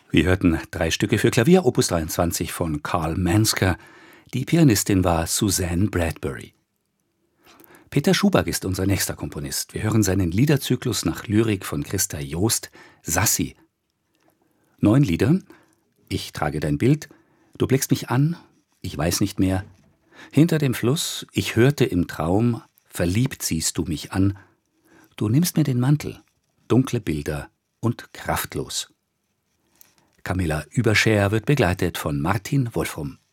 Wir hörten 3 Stücke für Klavier, Opus 23 von Carl Mansker. Die Pianistin war Suzanne Bradbury. Peter Schuback ist unser nächster Komponist. Wir hören seinen Liederzyklus nach Lyrik von Christa Joost, Sassi. 9 Lieder. Ich trage dein Bild. Du blickst mich an. Ich weiß nicht mehr. Hinter dem Fluss. Ich hörte im Traum. Verliebt siehst du mich an. Du nimmst mir den Mantel. Dunkle Bilder und kraftlos. Camilla Überschär wird begleitet von Martin Wolfrum.